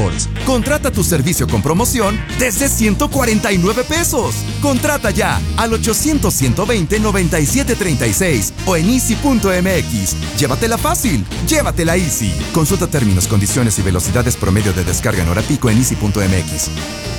Sports. Contrata tu servicio con promoción desde 149 pesos. Contrata ya al 800-120-9736 o en easy.mx. Llévatela fácil, llévatela Easy. Consulta términos, condiciones y velocidades promedio de descarga en hora pico en easy.mx.